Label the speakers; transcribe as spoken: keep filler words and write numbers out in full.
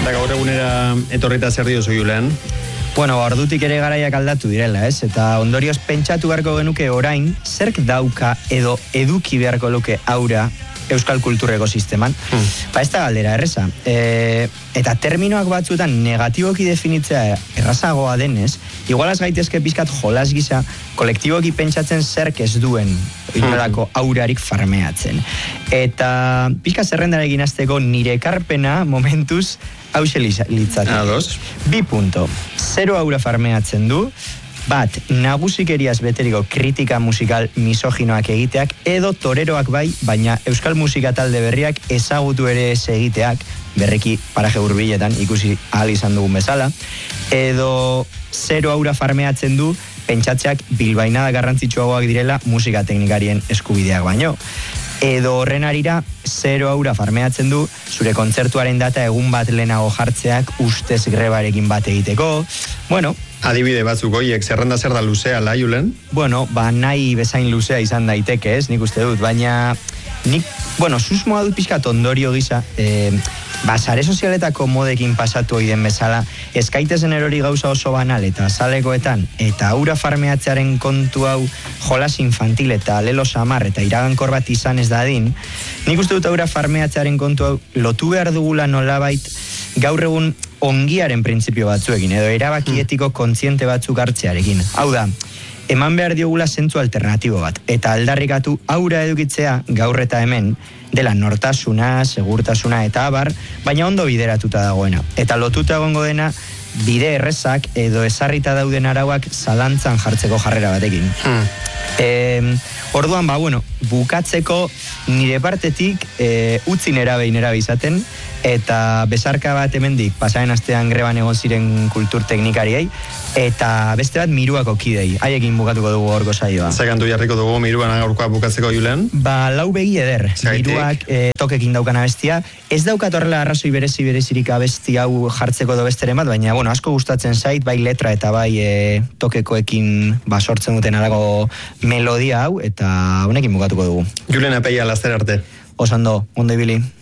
Speaker 1: Eta gaur egunera etorrita zer diozu Julen?
Speaker 2: Bueno, ordutik ere garaiak aldatu direla, ez? Eta ondorioz pentsatu beharko genuke orain, zerk dauka edo eduki beharko luke aura euskal kultur ekosisteman. Hmm. Ba, ez da galdera, erreza. E, eta terminoak batzuetan negatiboki definitzea errazagoa denez, igualaz gaitezke pizkat jolas gisa, kolektiboki pentsatzen zerk ez duen inolako aurarik farmeatzen. Eta pizka zerrendarekin hasteko nire ekarpena momentuz hause litzatik.
Speaker 1: Ados.
Speaker 2: Bi punto. Zero aura farmeatzen du, bat, nagusikeriaz beteriko kritika musikal misoginoak egiteak, edo toreroak bai, baina euskal musika talde berriak ezagutu ere ez egiteak, berriki paraje hurbiletan ikusi ahal izan dugun bezala, edo zero aura farmeatzen du, pentsatzeak bilbainada garrantzitsuagoak direla musika teknikarien eskubideak baino. Edo horren arira, zero aura farmeatzen du, zure kontzertuaren data egun bat lehenago jartzeak ustez grebarekin bat egiteko. Bueno,
Speaker 1: adibide batzuk hoiek, zerrenda zer da luzea, la, Julen?
Speaker 2: Bueno, ba, nahi bezain luzea izan daiteke, ez, nik uste dut, baina nik, bueno, susmoa dut pixkat ondorio gisa, eh, ba, sare sozialetako modekin pasatu hori den bezala, eskaitezen erori gauza oso banal eta zalekoetan, eta aura farmeatzearen kontu hau jolas infantil eta lelo samar eta iragankor bat izan ez dadin, nik uste dut aura farmeatzearen kontu hau lotu behar dugula nolabait gaur egun ongiaren printzipio batzuekin, edo erabaki etiko kontziente batzuk hartzearekin. Hau da, eman behar diogula zentzu alternatibo bat, eta aldarrikatu aura edukitzea gaur eta hemen, dela nortasuna, segurtasuna eta abar, baina ondo bideratuta dagoena. Eta lotuta egongo dena, bide errezak edo ezarrita dauden arauak zalantzan jartzeko jarrera batekin. Hmm. E, orduan, ba, bueno, bukatzeko nire partetik e, utzi nera behin nera izaten, eta bezarka bat hemendik pasaren astean greban egon ziren kultur teknikariei, eta beste bat miruako kidei. Haiekin bukatuko dugu gorko saioa.
Speaker 1: Zagantu jarriko dugu miruan gaurkoa bukatzeko, Julen?
Speaker 2: Ba, lau begi eder. Zaitik? Miruak e, tokekin daukan abestia. Ez daukat horrela arrazoi berezi berezirik abesti hau jartzeko do besteren bat, baina, bueno, asko gustatzen zait, bai letra eta bai e, tokekoekin ba, sortzen duten alago melodia hau, eta honekin bukatuko dugu.
Speaker 1: Julen apeia, laster arte.
Speaker 2: Osando, ondo ibili.